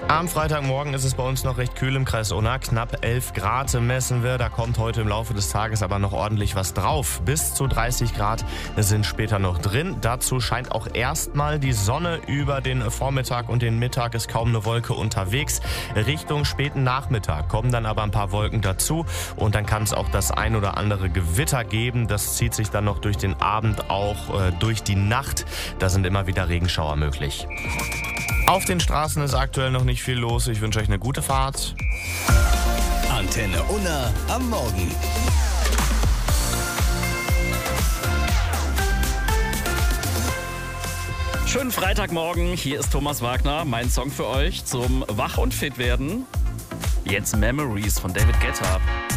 Am Freitagmorgen ist es bei uns noch recht kühl im Kreis Unna. Knapp 11 Grad messen wir. Da kommt heute im Laufe des Tages aber noch ordentlich was drauf. Bis zu 30 Grad sind später noch drin. Dazu scheint auch erstmal die Sonne. Über den Vormittag und den Mittag ist kaum eine Wolke unterwegs. Richtung späten Nachmittag kommen dann aber ein paar Wolken dazu. Und dann kann es auch das ein oder andere Gewitter geben. Das zieht sich dann noch durch den Abend, auch durch die Nacht. Da sind immer wieder Regenschauer möglich. Auf den Straßen ist aktuell noch nicht viel los. Ich wünsche euch eine gute Fahrt. Antenne Unna am Morgen. Schönen Freitagmorgen, hier ist Thomas Wagner. Mein Song für euch zum Wach- und Fit-Werden. Jetzt Memories von David Guetta.